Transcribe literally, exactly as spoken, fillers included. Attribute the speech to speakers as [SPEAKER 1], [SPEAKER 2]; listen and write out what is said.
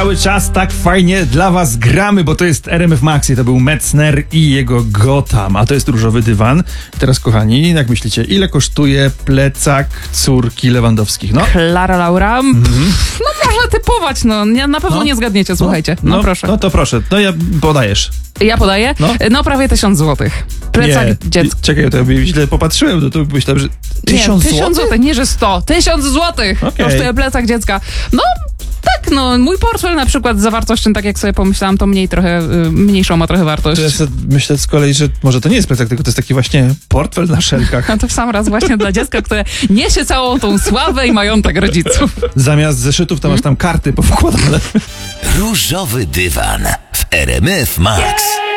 [SPEAKER 1] cały czas tak fajnie dla was gramy, bo to jest R M F Max i to był Metzner i jego Gotham, a to jest różowy dywan. Teraz, kochani, jak myślicie, ile kosztuje plecak córki Lewandowskich? No,
[SPEAKER 2] Klara Laura? Mhm. No można typować, no. Nie, na pewno
[SPEAKER 1] no.
[SPEAKER 2] nie zgadniecie, słuchajcie. No,
[SPEAKER 1] no
[SPEAKER 2] proszę.
[SPEAKER 1] No to proszę, no ja podajesz.
[SPEAKER 2] Ja podaję?
[SPEAKER 1] No,
[SPEAKER 2] no prawie tysiąc złotych. Plecak
[SPEAKER 1] nie,
[SPEAKER 2] dziecka.
[SPEAKER 1] Czekaj, to ja źle popatrzyłem, to, to myślałem, że tysiąc
[SPEAKER 2] nie, tysiąc
[SPEAKER 1] złotych?
[SPEAKER 2] Nie, że sto. Tysiąc złotych
[SPEAKER 1] Okay.
[SPEAKER 2] kosztuje plecak dziecka. No, tak, no, mój portfel na przykład z zawartością, tak jak sobie pomyślałam, to mniej trochę, y, mniejszą ma trochę wartość.
[SPEAKER 1] To ja sobie myślę z kolei, że może to nie jest plecak, tylko to jest taki właśnie portfel na szelkach.
[SPEAKER 2] A to w sam raz właśnie dla dziecka, które niesie całą tą sławę i majątek rodziców.
[SPEAKER 1] Zamiast zeszytów to masz tam karty powkładane.
[SPEAKER 3] Różowy dywan w R M F Max.